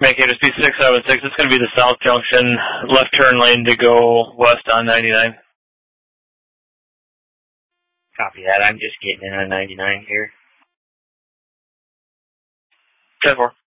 Mankato Speed 676, it's going to be the South Junction, left turn lane to go west on 99. Copy that. I'm just getting in on 99 here. 10-4.